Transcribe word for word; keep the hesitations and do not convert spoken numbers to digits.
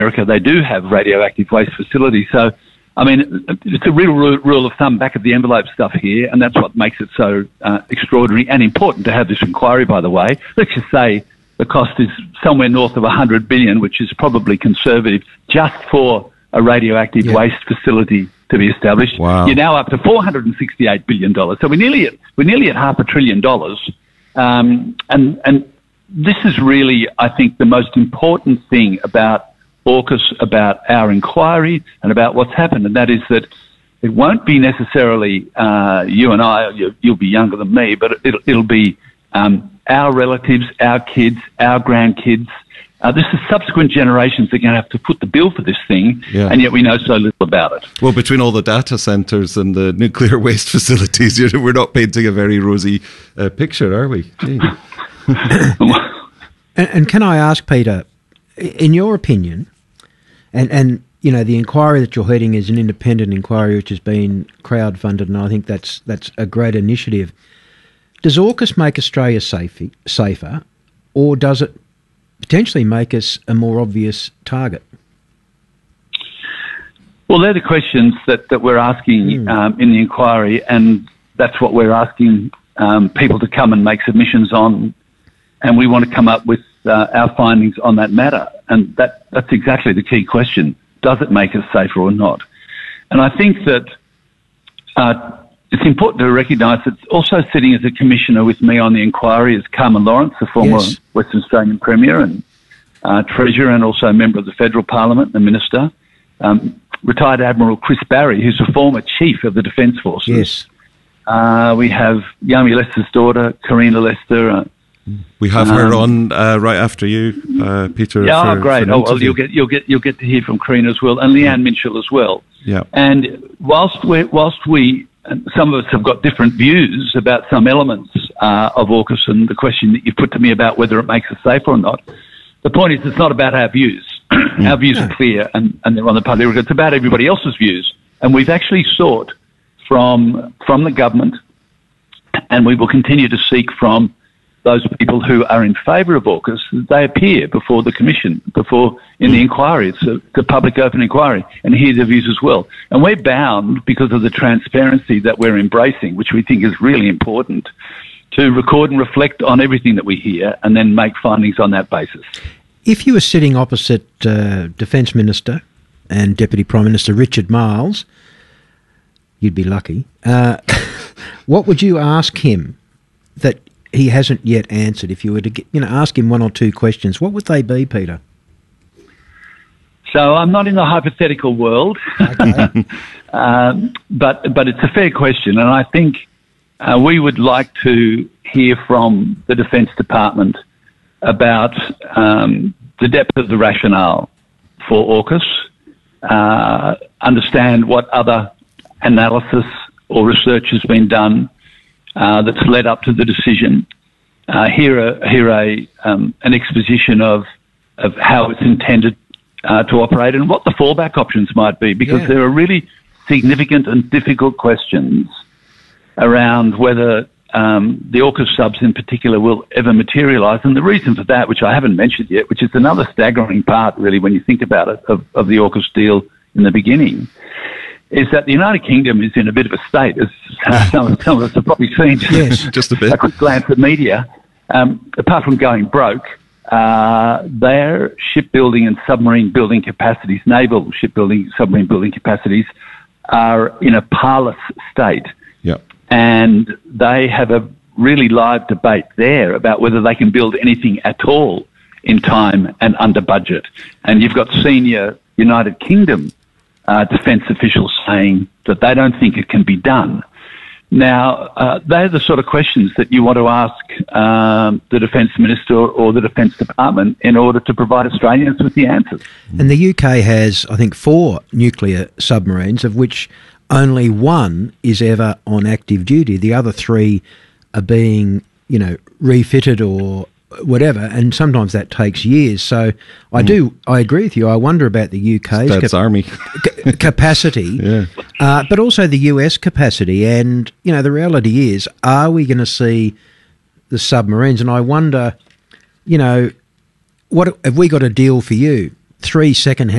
America, they do have radioactive waste facilities. So, I mean, it's a real rule of thumb, back of the envelope stuff here, and that's what makes it so uh, extraordinary and important to have this inquiry, by the way. Let's just say the cost is somewhere north of one hundred billion dollars, which is probably conservative, just for a radioactive yeah. waste facility to be established. Wow. You're now up to four hundred sixty-eight billion dollars. So we're nearly at, we're nearly at half a trillion dollars. Um, and, and this is really, I think, the most important thing about AUKUS, about our inquiry and about what's happened, and that is that it won't be necessarily uh, you and I, you, you'll be younger than me, but it'll, it'll be um, our relatives, our kids, our grandkids. Uh, this is subsequent generations that are going to have to foot the bill for this thing, yeah. and yet we know so little about it. Well, between all the data centres and the nuclear waste facilities, we're not painting a very rosy uh, picture, are we? and, and can I ask, Peter, in your opinion, and, and you know, the inquiry that you're heading is an independent inquiry which has been crowdfunded, and I think that's that's a great initiative. Does AUKUS make Australia safe, safer, or does it potentially make us a more obvious target? Well, they're the questions that, that we're asking mm. um, in the inquiry, and that's what we're asking um, people to come and make submissions on, and we want to come up with uh, our findings on that matter. And that, that's exactly the key question. Does it make us safer or not? And I think that uh, it's important to recognise that also sitting as a commissioner with me on the inquiry is Carmen Lawrence, the former yes. Western Australian Premier and uh, Treasurer, and also a member of the Federal Parliament and Minister. Um, retired Admiral Chris Barry, who's a former Chief of the Defence Forces. Yes. Uh, we have Yami Lester's daughter, Karina Lester. Uh, we have um, her on uh, right after you, uh, Peter. Yeah, for, oh, great. For oh, well, you'll get you'll get you'll get to hear from Karina as well, and Leanne Minshall as well. Yeah. And whilst we whilst we and some of us have got different views about some elements uh, of AUKUS and the question that you put to me about whether it makes us safer or not, the point is it's not about our views. Our views are clear and, and they're on the public record. It's about everybody else's views. And we've actually sought from from the government, and we will continue to seek from those people who are in favour of AUKUS, that they appear before the Commission, before in the inquiry. It's a, it's a public open inquiry, and hear their views as well. And we're bound, because of the transparency that we're embracing, which we think is really important, to record and reflect on everything that we hear and then make findings on that basis. If you were sitting opposite uh, Defence Minister and Deputy Prime Minister Richard Marles, you'd be lucky. Uh, what would you ask him that he hasn't yet answered? If you were to get, you know, ask him one or two questions, what would they be, Peter? So I'm not in the hypothetical world, okay. um, but but it's a fair question, and I think uh, we would like to hear from the Defence Department about um, the depth of the rationale for AUKUS, uh, understand what other analysis or research has been done uh, that's led up to the decision, uh, hear a, hear a um, an exposition of of how it's intended uh, to operate and what the fallback options might be, because yeah. there are really significant and difficult questions around whether um, the AUKUS subs in particular will ever materialise. And the reason for that, which I haven't mentioned yet, which is another staggering part really when you think about it, of, of the AUKUS deal in the beginning, is that the United Kingdom is in a bit of a state, as uh, some, some of us have probably seen. Yes, just a bit. A quick glance at media. Um, apart from going broke, uh, their shipbuilding and submarine building capacities, naval shipbuilding, submarine building capacities, are in a parlous state. Yep. And they have a really live debate there about whether they can build anything at all in time and under budget. And you've got senior United Kingdom uh, defence officials saying that they don't think it can be done. Now, uh, they're the sort of questions that you want to ask um, the Defence Minister or the Defence Department in order to provide Australians with the answers. And the U K has, I think, four nuclear submarines, of which only one is ever on active duty. The other three are being, you know, refitted or whatever, and sometimes that takes years. So I mm. do, I agree with you. I wonder about the U K's cap- Army. ca- capacity, yeah. uh, but also the U S capacity. And, you know, the reality is, are we going to see the submarines? And I wonder, you know, what have we got a deal for you? three second